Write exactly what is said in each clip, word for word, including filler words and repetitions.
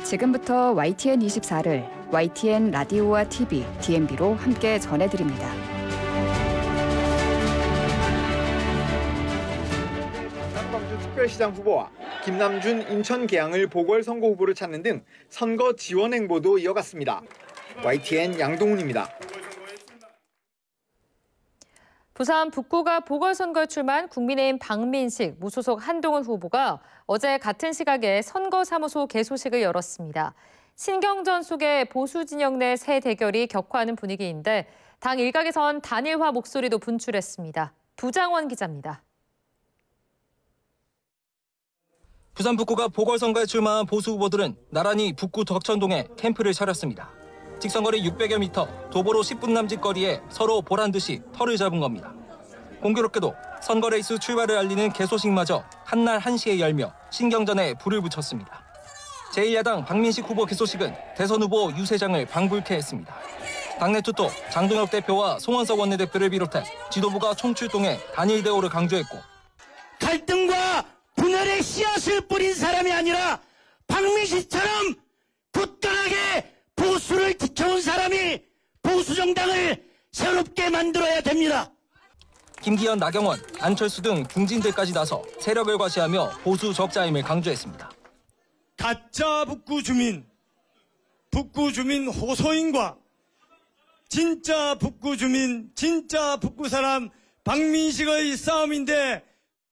지금부터 와이티엔 이십사를 와이티엔 라디오와 티비, 디엠비로 함께 전해드립니다. 광주 특별시장 후보와 김남준 인천 계양을 보궐선거 후보로 찾는 등 선거 지원 행보도 이어갔습니다. 와이티엔 양동훈입니다. 부산 북구가 보궐선거에 출마한 국민의힘 박민식, 무소속 한동훈 후보가 어제 같은 시각에 선거사무소 개소식을 열었습니다. 신경전 속에 보수 진영 내 새 대결이 격화하는 분위기인데 당 일각에선 단일화 목소리도 분출했습니다. 부장원 기자입니다. 부산 북구가 보궐선거에 출마한 보수 후보들은 나란히 북구 덕천동에 캠프를 차렸습니다. 직선거리 육백여 미터, 도보로 십 분 남짓 거리에 서로 보란 듯이 털을 잡은 겁니다. 공교롭게도 선거 레이스 출발을 알리는 개소식마저 한날 한시에 열며 신경전에 불을 붙였습니다. 제일 야당 박민식 후보 개소식은 대선 후보 유 세장을 방불케 했습니다. 당내 투톱 장동혁 대표와 송원석 원내대표를 비롯해 지도부가 총출동해 단일 대우를 강조했고, 갈등과 분열의 씨앗을 뿌린 사람이 아니라 박민식처럼 굳건하게 보수를 지켜온 사람이 보수 정당을 새롭게 만들어야 됩니다. 김기현, 나경원, 안철수 등 중진들까지 나서 세력을 과시하며 보수 적자임을 강조했습니다. 가짜 북구 주민, 북구 주민 호소인과 진짜 북구 주민, 진짜 북구 사람 박민식의 싸움인데,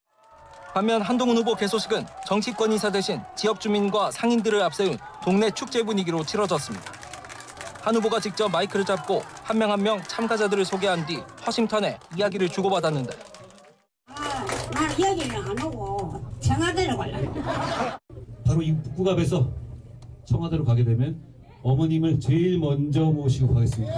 반면 한동훈 후보 개소식은 정치권 인사 대신 지역 주민과 상인들을 앞세운 동네 축제 분위기로 치러졌습니다. 한 후보가 직접 마이크를 잡고 한 명 한 명 참가자들을 소개한 뒤 허심탄회 이야기를 주고받았는데, 아, 난 이야기를 안 하고 청와대로 가려고. 바로 이 북구갑에서 청와대로 가게 되면 어머님을 제일 먼저 모시고 가겠습니다.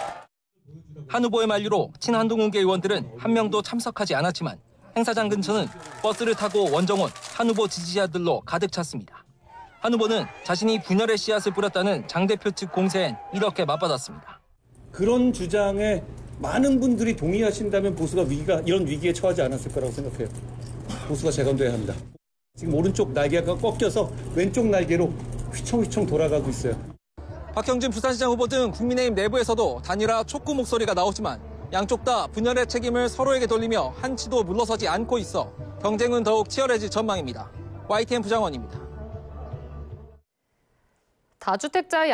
한 후보의 만류로 친한동훈계 의원들은 한 명도 참석하지 않았지만 행사장 근처는 버스를 타고 원정원 한 후보 지지자들로 가득 찼습니다. 한 후보는 자신이 분열의 씨앗을 뿌렸다는 장 대표 측 공세엔 이렇게 맞받았습니다. 그런 주장에 많은 분들이 동의하신다면 보수가 위기가 이런 위기에 처하지 않았을 거라고 생각해요. 보수가 재건돼야 합니다. 지금 오른쪽 날개가 꺾여서 왼쪽 날개로 휘청휘청 돌아가고 있어요. 박형진 부산시장 후보 등 국민의힘 내부에서도 단일화 촉구 목소리가 나오지만 양쪽 다 분열의 책임을 서로에게 돌리며 한치도 물러서지 않고 있어 경쟁은 더욱 치열해질 전망입니다. 와이티엔 부장원입니다. 다주택자